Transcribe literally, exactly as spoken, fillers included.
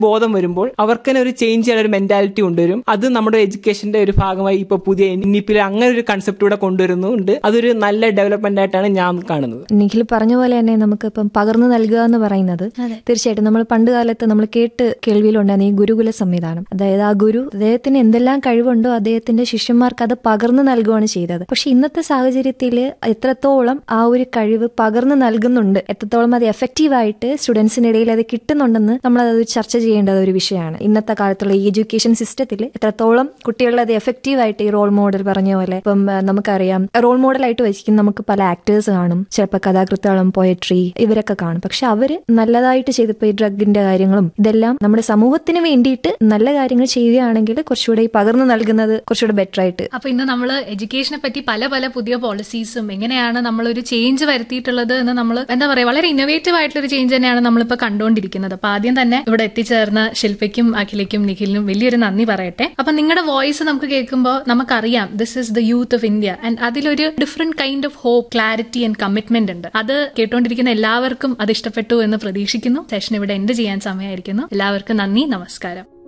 ബോധം വരുമ്പോൾ അവർക്ക് തന്നെ ഒരു ചേഞ്ച് ചെയ്യാൻ ഒരു മെന്റാലിറ്റി കൊണ്ടുവരും. അത് നമ്മുടെ എഡ്യൂക്കേഷന്റെ ഒരു ഭാഗമായി ഇപ്പൊ പുതിയ നിപ്പിൽ അങ്ങനെ ഒരു കൺസെപ്റ്റ് കൂടെ കൊണ്ടുവരുന്നുണ്ട്. അതൊരു നല്ല ഡെവലപ്മെന്റ് ആയിട്ടാണ് ഞാൻ കാണുന്നത്. നിഖിൽ പറഞ്ഞ പോലെ തന്നെ നമുക്ക് ഇപ്പം പകർന്നു നൽകുക എന്ന് പറയുന്നത് തീർച്ചയായിട്ടും നമ്മൾ പണ്ട് കാലത്ത് നമ്മൾ കേട്ട് കേൾവിയിലുണ്ടായിരുന്ന ഈ ഗുരുകുല സംവിധാനം, അതായത് ആ ഗുരു അദ്ദേഹത്തിന് എന്തെല്ലാം കഴിവുണ്ടോ അദ്ദേഹത്തിന്റെ ശിഷ്യന്മാർക്ക് അത് പകർന്നു നൽകുകയാണ് ചെയ്തത്. പക്ഷെ ഇന്നത്തെ സാഹചര്യത്തിൽ എത്രത്തോളം ആ ഒരു കഴിവ് പകർന്നു നൽകുന്നുണ്ട്, എത്രത്തോളം അത് എഫക്റ്റീവായിട്ട് സ്റ്റുഡൻസിനിടയിൽ അത് കിട്ടുന്നുണ്ടെന്ന് നമ്മൾ അത് ചർച്ച ചെയ്യേണ്ടത് ഒരു വിഷയമാണ്. ഇന്നത്തെ കാലത്തുള്ള ഈ എഡ്യൂക്കേഷൻ സിസ്റ്റത്തിൽ എത്രത്തോളം കുട്ടികളെ അത് എഫക്റ്റീവായിട്ട് ഈ റോൾ മോഡൽ പറഞ്ഞ പോലെ ഇപ്പം നമുക്കറിയാം റോൾ മോഡലായിട്ട് വെച്ചിരിക്കുന്ന നമുക്ക് പല ആക്ടേഴ്സ് കാണും, ചിലപ്പോൾ കഥാകൃത്തുകളും പോയട്രി ഇവരൊക്കെ കാണും. പക്ഷെ അവര് നല്ലതായിട്ട് ചെയ്തപ്പോ ഈ ഡ്രഗിന്റെ കാര്യങ്ങളും ഇതെല്ലാം നമ്മുടെ സമൂഹത്തിന് വേണ്ടിയിട്ട് നല്ല കാര്യങ്ങൾ ചെയ്യുകയാണെങ്കിൽ കുറച്ചുകൂടെ ഈ പകർന്നു നൽകുന്നത് കുറച്ചുകൂടെ ബെറ്റർ ആയിട്ട്. അപ്പൊ ഇന്ന് നമ്മൾ എഡ്യൂക്കേഷനെ പറ്റി പല പല പുതിയ പോളിസീസും എങ്ങനെയാണ് നമ്മളൊരു ചേഞ്ച് വരുത്തിയിട്ടുള്ളത് എന്ന് നമ്മൾ എന്താ പറയാ വളരെ ഇന്നോവേറ്റീവ് ആയിട്ടുള്ള ഒരു ചേഞ്ച് തന്നെയാണ് നമ്മളിപ്പോ കണ്ടുകൊണ്ടിരിക്കുന്നത്. അപ്പൊ ആദ്യം തന്നെ ഇവിടെ എത്തിച്ചേർന്ന ശില്പയ്ക്കും അഖിലയ്ക്കും നിഖിലിനും വലിയൊരു നന്ദി പറയട്ടെ. അപ്പൊ നിങ്ങളുടെ വോയിസ് നമുക്ക് കേൾക്കുമ്പോൾ നമുക്കറിയാം this is the youth of India and അതിലൊരു different kind of hope, clarity and commitment ഉണ്ട്. അത് കേട്ടോണ്ടിരിക്കുന്ന എല്ലാവർക്കും അത് ഇഷ്ടപ്പെട്ടു എന്ന് പ്രതീക്ഷിക്കുന്നു. സെഷൻ ഇവിടെ എൻഡ് ചെയ്യാൻ സമയമായിരിക്കുന്നു. എല്ലാവർക്കും നന്ദി, നമസ്കാരം.